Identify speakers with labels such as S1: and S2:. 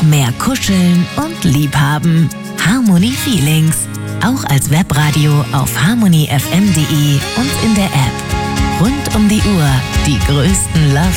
S1: mehr kuscheln und liebhaben. Harmony Feelings. Auch als Webradio auf harmonyfm.de und in der App. Rund um die Uhr die größten Love